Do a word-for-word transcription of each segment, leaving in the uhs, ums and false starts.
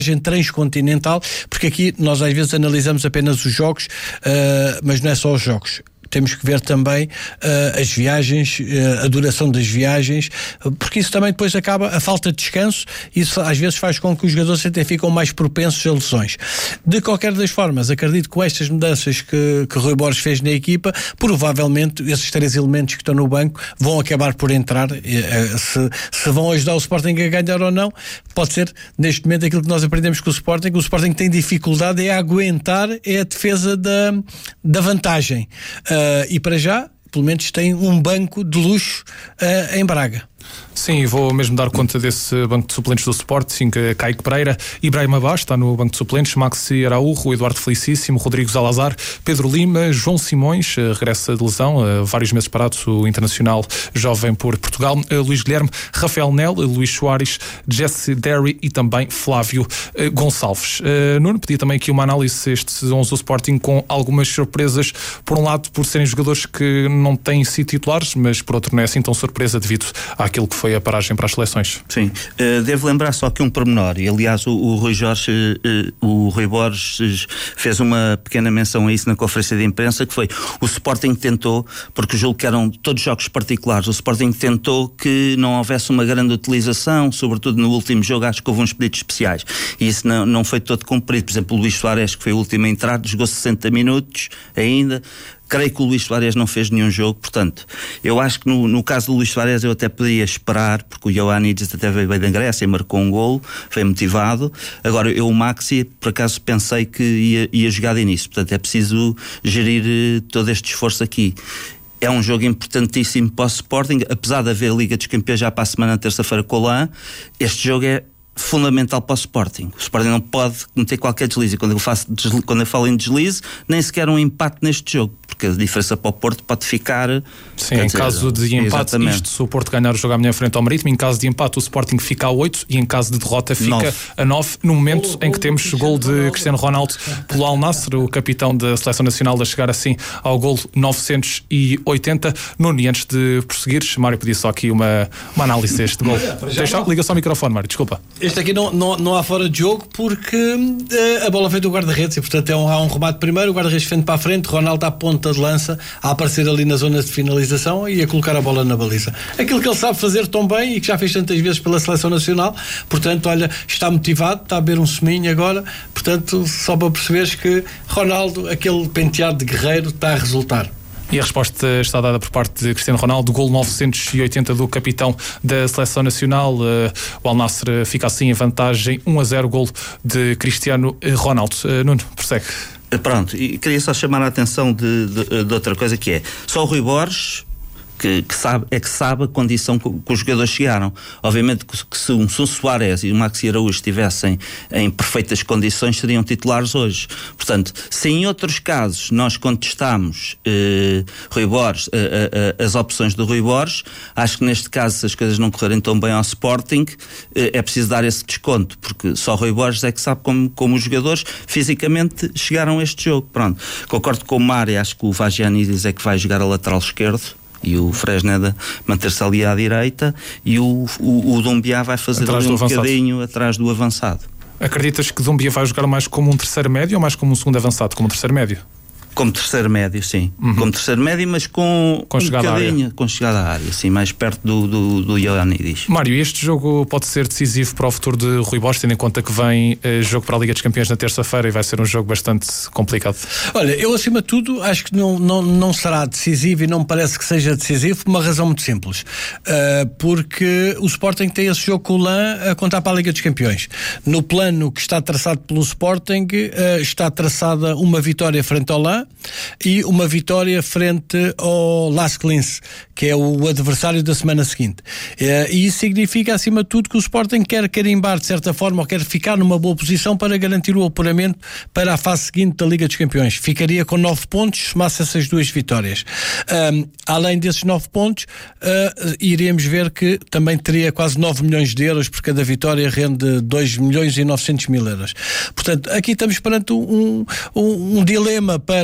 transcontinental, porque aqui nós às vezes analisamos apenas os jogos, uh, mas não é só os jogos. Temos que ver também uh, as viagens, uh, a duração das viagens, uh, porque isso também depois acaba a falta de descanso, isso às vezes faz com que os jogadores até ficam mais propensos a lesões. De qualquer das formas, acredito que com estas mudanças que, que Rui Borges fez na equipa, provavelmente esses três elementos que estão no banco vão acabar por entrar, uh, se, se vão ajudar o Sporting a ganhar ou não, pode ser neste momento aquilo que nós aprendemos com o Sporting. O Sporting tem dificuldade é aguentar, é a defesa da, da vantagem. Uh, Uh, e para já, pelo menos tem um banco de luxo uh, em Braga. Sim, vou mesmo dar conta desse banco de suplentes do Sporting. Kaique Pereira, Ibrahim Abbas está no banco de suplentes, Maxi Araújo, Eduardo Felicíssimo, Rodrigo Salazar, Pedro Lima, João Simões, regressa de lesão, vários meses parado, o internacional jovem por Portugal, Luís Guilherme, Rafael Nel, Luís Soares, Jesse Derry e também Flávio Gonçalves. Nuno, pedi também aqui uma análise estes onze do Sporting com algumas surpresas, por um lado por serem jogadores que não têm sido titulares, mas por outro não é assim tão surpresa devido àquilo que foi a paragem para as seleções. Sim, uh, devo lembrar só que um pormenor, e aliás o, o Rui Jorge, uh, o Rui Borges fez uma pequena menção a isso na conferência de imprensa, que foi o Sporting tentou, porque julgo que eram todos jogos particulares, o Sporting tentou que não houvesse uma grande utilização, sobretudo no último jogo, acho que houve uns pedidos especiais, e isso não, não foi todo cumprido. Por exemplo, o Luís Soares, que foi o último a entrar, jogou sessenta minutos ainda. Creio que o Luís Soares não fez nenhum jogo, portanto, eu acho que no, no caso do Luís Soares eu até podia esperar, porque o Ioannidis até veio bem da Grécia e marcou um golo, foi motivado. Agora, eu o Maxi, por acaso pensei que ia, ia jogar de início, portanto é preciso gerir uh, todo este esforço aqui. É um jogo importantíssimo para o Sporting, apesar de haver a Liga dos Campeões já para a semana, terça-feira com o Lan, este jogo é fundamental para o Sporting. O Sporting não pode cometer qualquer deslize. Quando eu, faço deslize, quando eu falo em deslize, nem sequer um empate neste jogo, porque a diferença para o Porto pode ficar... Sim, em dizer, caso de empate, exatamente. Isto, se o Porto ganhar o jogo amanhã frente ao Marítimo, em caso de empate o Sporting fica a oito e em caso de derrota fica nove. A nove, no momento oh, em que oh, temos o gol de Cristiano Ronaldo pelo Al Nassr, o capitão da Seleção Nacional, a chegar assim ao gol novecentos e oitenta. Nuno, e antes de prosseguires, Mário pedia só aqui uma, uma análise deste gol. Deixa, liga só o microfone, Mário, desculpa. Este aqui não, não, não há fora de jogo porque uh, a bola veio do guarda-redes e portanto é um, há um remate primeiro, o guarda-redes frente para a frente, Ronaldo à ponta de lança a aparecer ali na zona de finalização e a colocar a bola na baliza. Aquilo que ele sabe fazer tão bem e que já fez tantas vezes pela Seleção Nacional, portanto, olha, está motivado, está a beber um seminho agora, portanto, só para perceberes que Ronaldo, aquele penteado de guerreiro, está a resultar. E a resposta está dada por parte de Cristiano Ronaldo, gol novecentos e oitenta do capitão da Seleção Nacional. O Al Nassr fica assim em vantagem um a zero, gol de Cristiano Ronaldo. Nuno, prossegue. Pronto, e queria só chamar a atenção de, de, de outra coisa, que é, só o Rui Borges Que, que sabe, é que sabe a condição que, que os jogadores chegaram. Obviamente que, que se um Soares e o Maxi Araújo estivessem em perfeitas condições, seriam titulares hoje. Portanto, se em outros casos nós contestamos eh, Rui Borges, eh, eh, as opções do Rui Borges, acho que neste caso, se as coisas não correrem tão bem ao Sporting, eh, é preciso dar esse desconto, porque só Rui Borges é que sabe como, como os jogadores fisicamente chegaram a este jogo. Pronto, concordo com o Mário, acho que o Vagianidis é que vai jogar a lateral esquerdo e o Fresneda manter-se ali à direita e o, o, o Doumbia vai fazer ali um bocadinho atrás do avançado. Acreditas que Doumbia vai jogar mais como um terceiro médio ou mais como um segundo avançado? Como um terceiro médio? Como terceiro médio, sim. Uhum. Como terceiro médio, mas com, com um bocadinho, com chegada à área, sim, mais perto do, do, do Ioannidis. Mário, este jogo pode ser decisivo para o futuro de Rui Borges, tendo em conta que vem eh, jogo para a Liga dos Campeões na terça-feira e vai ser um jogo bastante complicado. Olha, eu acima de tudo acho que não, não, não será decisivo e não me parece que seja decisivo por uma razão muito simples. Uh, porque o Sporting tem esse jogo com o Lan a contar para a Liga dos Campeões. No plano que está traçado pelo Sporting, uh, está traçada uma vitória frente ao Lan e uma vitória frente ao Lask Linz, que é o adversário da semana seguinte. E isso significa, acima de tudo, que o Sporting quer carimbar, de certa forma, ou quer ficar numa boa posição para garantir o apuramento para a fase seguinte da Liga dos Campeões. Ficaria com nove pontos, somasse essas duas vitórias. Um, além desses nove pontos, uh, iríamos ver que também teria quase nove milhões de euros, por cada vitória rende dois milhões e novecentos mil euros. Portanto, aqui estamos perante um, um, um dilema para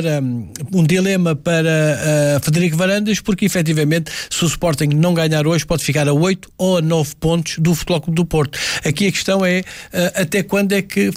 para um dilema para uh, Frederico Varandas, porque efetivamente se o Sporting não ganhar hoje pode ficar a oito ou a nove pontos do Futebol Clube do Porto. Aqui a questão é uh, até quando é que